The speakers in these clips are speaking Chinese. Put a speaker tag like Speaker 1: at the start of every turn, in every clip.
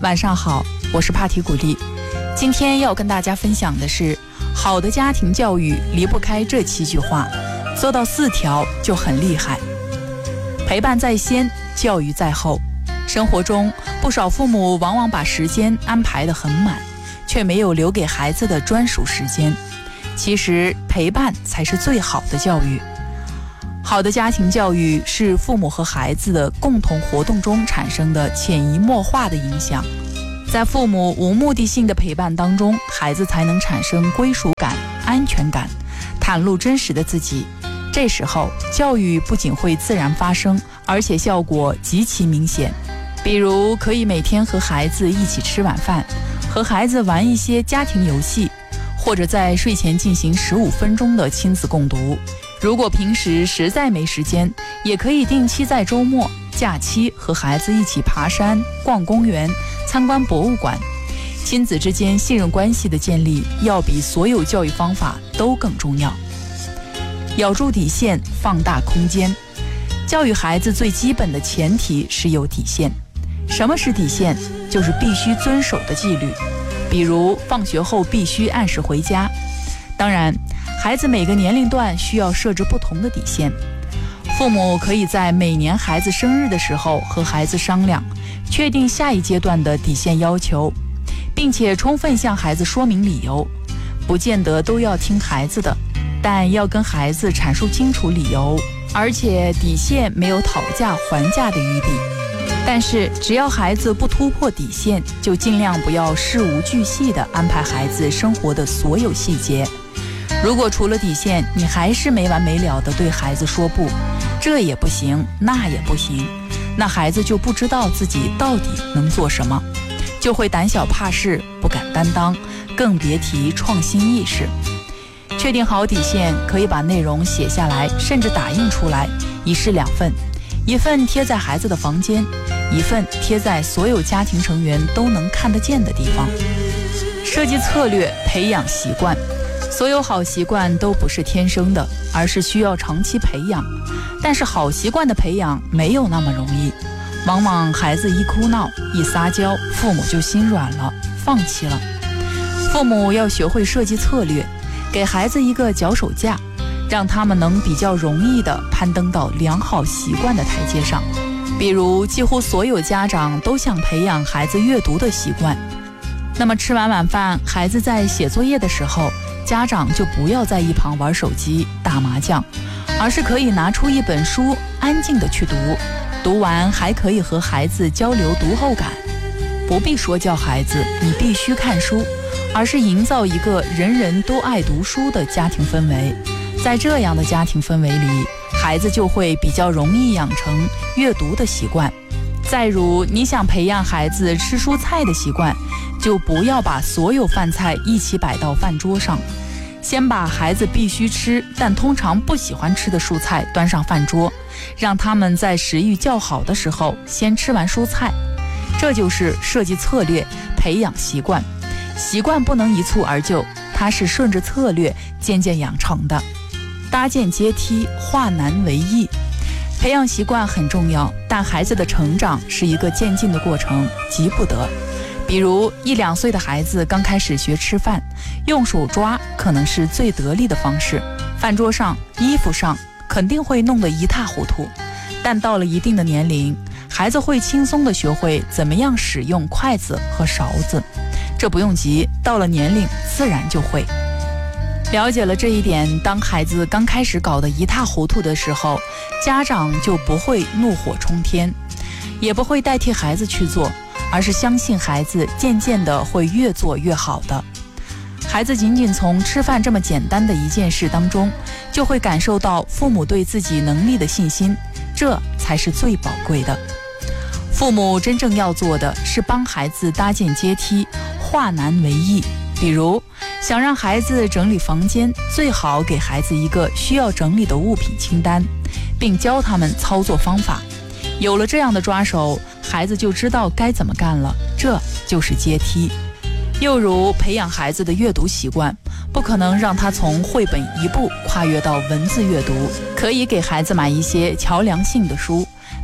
Speaker 1: 晚上好，我是帕提古丽。今天要跟大家分享的是，好的家庭教育离不开这7句话，做到4条就很厉害。陪伴在先，教育在后。生活中，不少父母往往把时间安排得很满，却没有留给孩子的专属时间。其实，陪伴才是最好的教育。好的家庭教育是父母和孩子的共同活动中产生的潜移默化的影响。在父母无目的性的陪伴当中，孩子才能产生归属感、安全感，袒露真实的自己。这时候，教育不仅会自然发生，而且效果极其明显。比如，可以每天和孩子一起吃晚饭，和孩子玩一些家庭游戏，或者在睡前进行15分钟的亲子共读。如果平时实在没时间，也可以定期在周末、假期和孩子一起爬山、逛公园、参观博物馆。亲子之间信任关系的建立，要比所有教育方法都更重要。咬住底线，放大空间。教育孩子最基本的前提是有底线。什么是底线？就是必须遵守的纪律，比如放学后必须按时回家。当然，孩子每个年龄段需要设置不同的底线。父母可以在每年孩子生日的时候和孩子商量，确定下一阶段的底线要求，并且充分向孩子说明理由。不见得都要听孩子的，但要跟孩子阐述清楚理由，而且底线没有讨价还价的余地。但是只要孩子不突破底线，就尽量不要事无巨细地安排孩子生活的所有细节。如果除了底线，你还是没完没了地对孩子说不，这也不行，那也不行，那孩子就不知道自己到底能做什么，就会胆小怕事，不敢担当，更别提创新意识。确定好底线，可以把内容写下来，甚至打印出来，一式2份，一份贴在孩子的房间，一份贴在所有家庭成员都能看得见的地方。设计策略，培养习惯。所有好习惯都不是天生的，而是需要长期培养。但是好习惯的培养没有那么容易，往往孩子一哭闹、一撒娇，父母就心软了，放弃了。父母要学会设计策略，给孩子一个脚手架，让他们能比较容易地攀登到良好习惯的台阶上。比如，几乎所有家长都想培养孩子阅读的习惯。那么吃完晚饭，孩子在写作业的时候，家长就不要在一旁玩手机、打麻将，而是可以拿出一本书，安静地去读。读完还可以和孩子交流读后感。不必说教孩子你必须看书，而是营造一个人人都爱读书的家庭氛围。在这样的家庭氛围里，孩子就会比较容易养成阅读的习惯。再如，你想培养孩子吃蔬菜的习惯，就不要把所有饭菜一起摆到饭桌上，先把孩子必须吃但通常不喜欢吃的蔬菜端上饭桌，让他们在食欲较好的时候先吃完蔬菜。这就是设计策略，培养习惯。习惯不能一蹴而就，它是顺着策略渐渐养成的。搭建阶梯，化难为易。培养习惯很重要，但孩子的成长是一个渐进的过程，急不得。比如1、2岁的孩子刚开始学吃饭，用手抓可能是最得力的方式，饭桌上、衣服上肯定会弄得一塌糊涂。但到了一定的年龄，孩子会轻松地学会怎么样使用筷子和勺子，这不用急，到了年龄自然就会。了解了这一点，当孩子刚开始搞得一塌糊涂的时候，家长就不会怒火冲天，也不会代替孩子去做，而是相信孩子渐渐的会越做越好的。孩子仅仅从吃饭这么简单的一件事当中，就会感受到父母对自己能力的信心，这才是最宝贵的。父母真正要做的是帮孩子搭建阶梯，化难为易。比如想让孩子整理房间，最好给孩子一个需要整理的物品清单，并教他们操作方法。有了这样的抓手，孩子就知道该怎么干了，这就是阶梯。又如培养孩子的阅读习惯，不可能让他从绘本一步跨越到文字阅读，可以给孩子买一些桥梁性的书，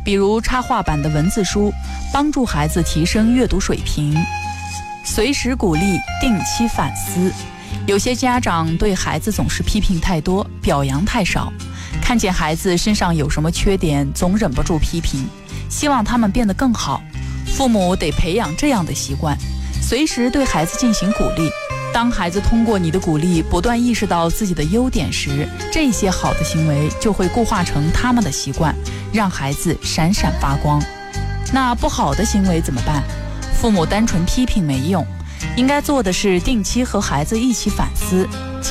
Speaker 1: 比如插画版的文字书，帮助孩子提升阅读水平；随时鼓励，定期反思。有些家长对孩子总是批评太多，表扬太少，看见孩子身上有什么缺点，总忍不住批评，希望他们变得更好。父母得培养这样的习惯，随时对孩子进行鼓励。当孩子通过你的鼓励不断意识到自己的优点时，这些好的行为就会固化成他们的习惯，让孩子闪闪发光。那不好的行为怎么办？父母单纯批评没用，应该做的是定期和孩子一起反思，